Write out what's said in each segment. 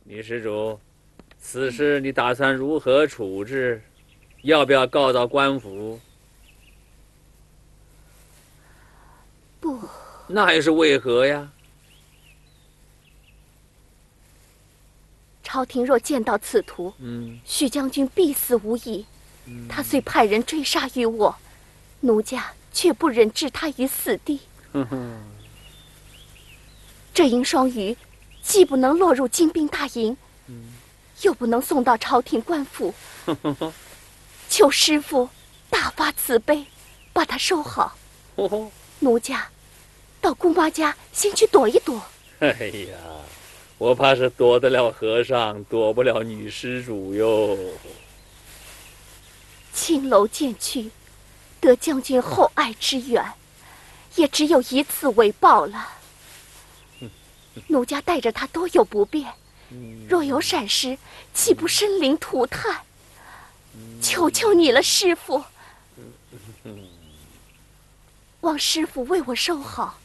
女施主，此事你打算如何处置？要不要告到官府？ 不。 那又是为何呀？ 朝廷若见到此图，许将军必死无疑。他虽派人追杀于我，奴家却不忍置他于死地。这银双鱼，既不能落入金兵大营，又不能送到朝廷官府。求师傅大发慈悲，把它收好。奴家到姑妈家先去躲一躲。 哎呀，我怕是躲得了和尚，躲不了女施主哟。 青楼渐去，得将军厚爱之缘，也只有以此为报了。奴家带着他多有不便，若有闪失，岂不生灵涂炭？求求你了，师傅，望师傅为我收好。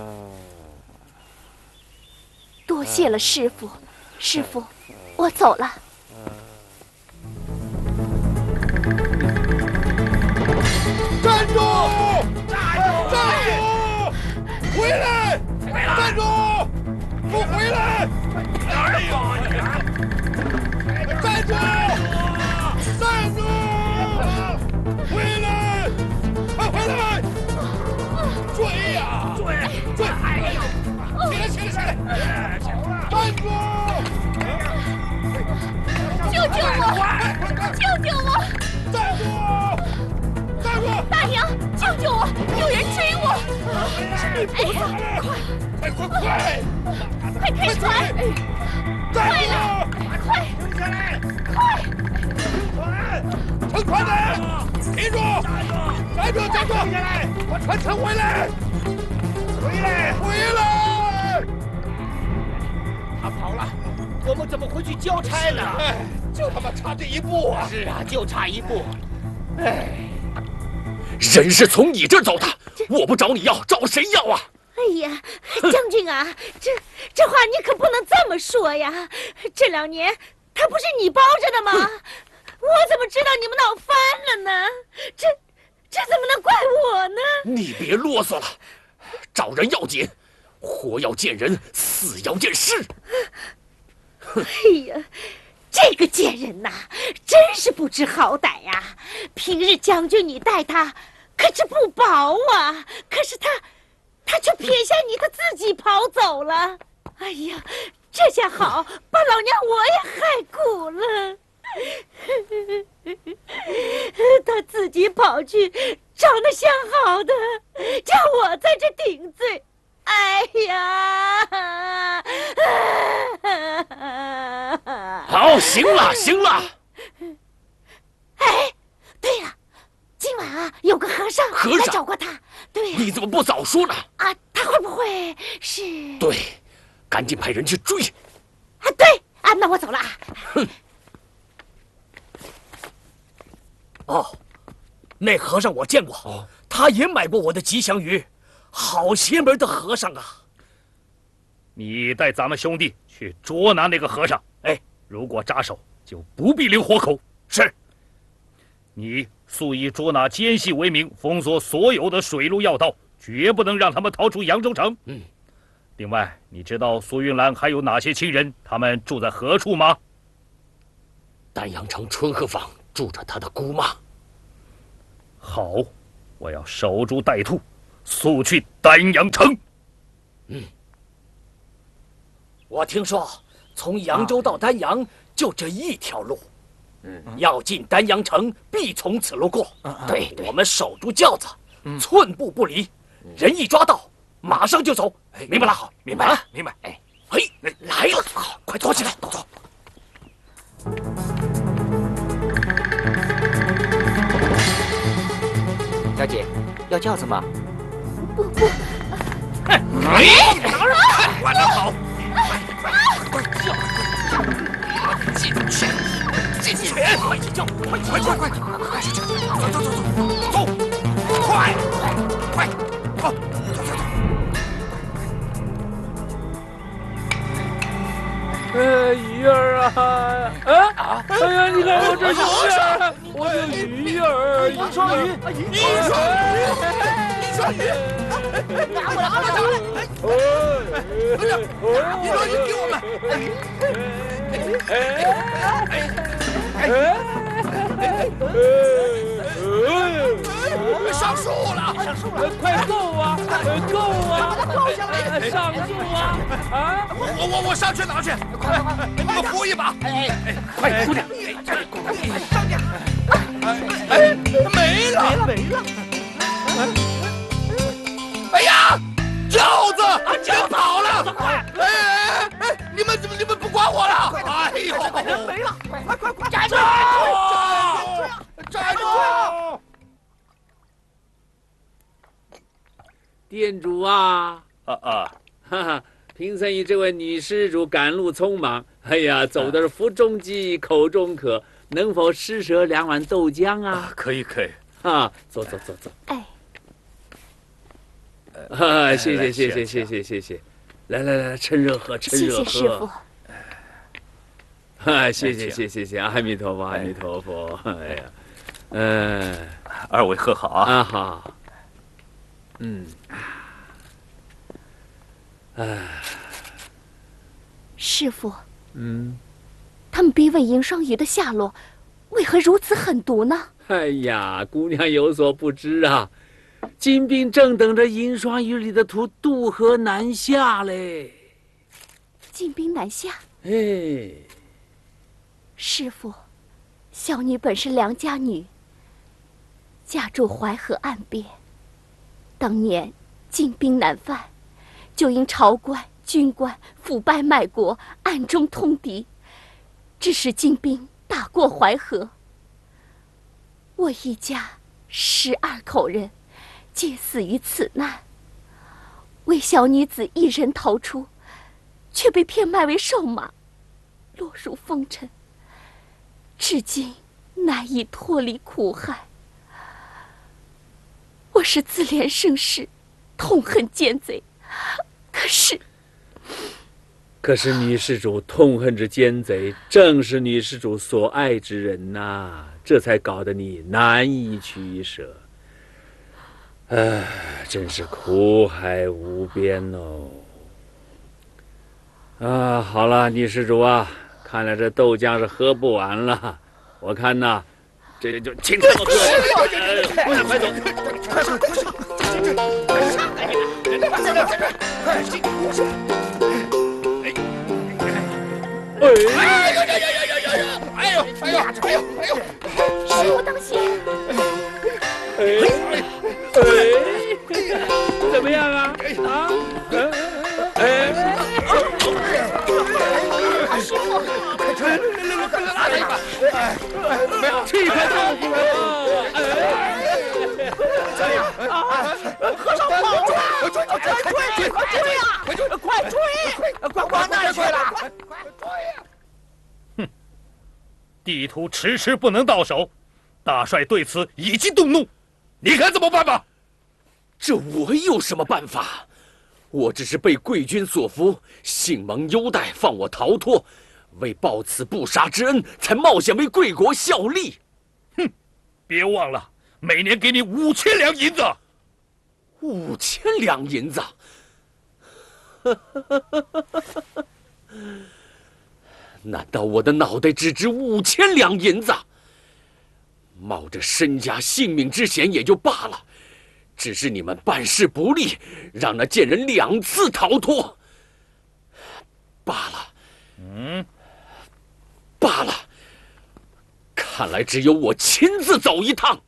多谢了，师傅。师傅，我走了。 站住！站住！回来！站住！给我回来！哪儿有你？站住！站住！回来！快回来！追呀！追！哎呦！起来！站住！ 救救我！救救我！ 站住！站住！ 大娘，救救我！有人追我！是菩萨！快开船！快了！快！ 停下来！ 快！ 乘船的，停住！站住！停下来！把船乘回来！回来！ 他跑了，我们怎么回去交差呢？ 就他妈差这一步啊！ 是啊，就差一步。 人是从你这儿走的，我不找你要，找谁要啊？ 哎呀，将军啊，这话你可不能这么说呀！这2年他不是你包着的吗？我怎么知道你们闹翻了呢？这怎么能怪我呢？ 你别啰嗦了，找人要紧，活要见人，死要见尸。 哎呀，这个贱人呐，真是不知好歹呀！平日将军你待他可是不薄啊，可是他却撇下你，他自己跑走了。哎呀，这下好，把老娘我也害苦了。他自己跑去找那相好的，叫我在这顶罪。哎呀！ 好，行了。 哎，对了，今晚啊，有个和尚来找过他。对呀， 你怎么不早说呢？ 啊，他会不会是？ 对，赶紧派人去追。 啊，对啊，那我走了啊。 哼。 哦，那和尚我见过，他也买过我的吉祥鱼，好邪门的和尚啊！ 你带咱们兄弟去捉拿那个和尚。 哎， 如果扎手，就不必留活口。 是。 你速以捉拿奸细为名，封锁所有的水路要道，绝不能让他们逃出扬州城。另外，你知道苏云兰还有哪些亲人？他们住在何处吗？ 丹阳城春鹤坊住着他的姑妈。 好，我要守株待兔，速去丹阳城。 我听说从扬州到丹阳就这一条路，要进丹阳城必从此路过。 对， 我们守住轿子，寸步不离，人一抓到，马上就走。明白了？好，明白了，明白。哎，嘿，来了，快躲起来，走。 小姐，要轿子吗？ 不。 哎，管得好！快进去！快去叫！快！走！快！好！ 鱼儿啊！哎呀，你看我这是鱼儿，我的鱼儿， 一双鱼， 拿过来，拿过来！你说你给我们，上树了， 快够啊，够啊，上树啊！啊！ 我上去拿去，快，你们扶一把， 快姑娘， 上点，没了。哎呀，轿子跑了！哎，你们不管我了！哎呦，人没了！快，站住！站住！ 店主啊！ 哈哈，贫僧与这位女施主赶路匆忙，哎呀，走的是腹中饥，口中渴，能否施舍2碗豆浆啊？ 可以。 啊，走。 哎， 谢谢，来，趁热喝， 谢谢师傅。 谢谢，阿弥陀佛，哎呀， 二位喝好啊！ 啊好， 师傅，他们逼问银双鱼的下落，为何如此狠毒呢？ 哎呀，姑娘有所不知啊，金兵正等着银双鱼里的徒渡河南下嘞。 进兵南下？ 哎， 师傅，小女本是良家女，家住淮河岸边。当年进兵南犯，就因朝官军官腐败卖国，暗中通敌，致使金兵大过淮河。我一家12口人，皆死于此难。为小女子一人逃出，却被骗卖为瘦马，落入风尘，至今难以脱离苦海。我是自怜生事，痛恨奸贼，可是女施主痛恨之奸贼，正是女施主所爱之人呐，这才搞得你难以取舍。真是苦海无边哦。好了，女施主啊，看来这豆浆是喝不完了，我看呐，这就请他们喝。快走！ 快上来！哎呦！ 师傅当心！ 怎么样啊？ 师傅， 快吹！拉他一把！怎么样？ 吃一块豆腐和尚跑了！快追！往哪儿去了？快追呀！ 哼，地图迟迟不能到手，大帅对此已经动怒，你看怎么办吧？ 这我有什么办法？我只是被贵军所俘，幸蒙优待，放我逃脱，为报此不杀之恩，才冒险为贵国效力。 哼，别忘了，每年给你5000两银子。 5000两银子？难道我的脑袋只值5000两银子？冒着身家性命之险也就罢了，只是你们办事不力，让那贱人2次逃脱。罢了，看来只有我亲自走一趟。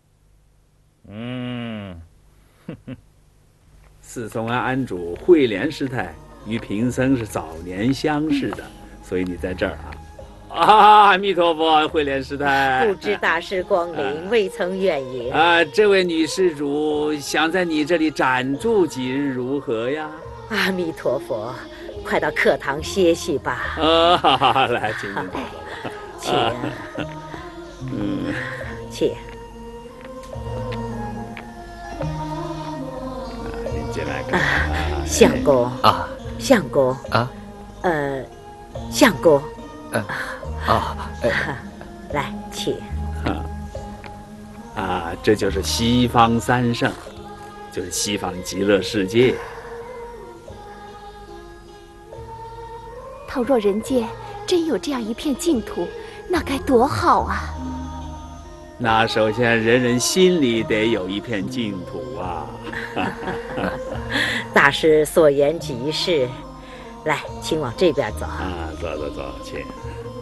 四松庵庵主慧莲师太与贫僧是早年相识的，所以你在这儿啊。阿弥陀佛，慧莲师太， 不知大师光临，未曾远迎。 这位女施主想在你这里暂住几日如何呀？ 阿弥陀佛，快到课堂歇息吧。 好，来，请您请。请。 您进来看。 相公啊， 相公啊， 相公。来，请。 这就是西方三圣，就是西方极乐世界。 倘若人间真有这样一片净土，那该多好啊！ 那首先人人心里得有一片净土啊！ 大师所言极是，来，请往这边走。 走，请。